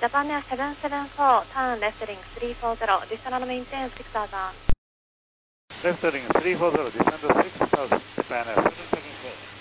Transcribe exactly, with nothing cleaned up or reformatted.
Japan Air seven seven four, turn left heading three four zero, descend and maintain six thousand. Left heading three four zero, descend six thousand, Japan Air seven seven four.